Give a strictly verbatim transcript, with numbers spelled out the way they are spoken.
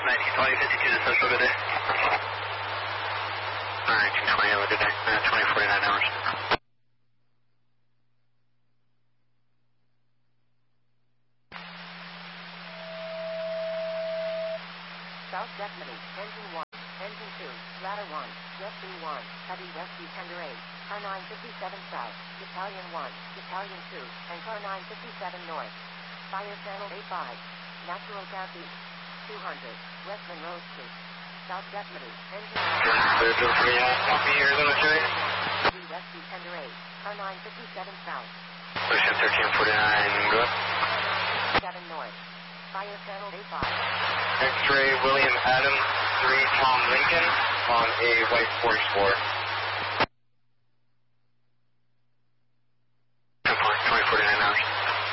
nineteen twenty, fifty-two to social, good day. nineteen twenty, have a good day. Uh, twenty forty-nine hours. South Destiny, engine one, engine two, ladder one, jet B one, heavy rescue tender eight, car nine fifty-seven south, battalion one, battalion two, and car nine fifty-seven north. Fire channel A five, natural gas east, two hundred, West Monroe Street. South Destiny, engine one. Clear to forty-nine, copy here, military. Heavy rescue tender eight, car nine fifty-seven south. Ocean thirteen forty-nine, go ahead. seven north. Fire channel A five. X-ray William Adam, three Tom Lincoln on a white forty-four.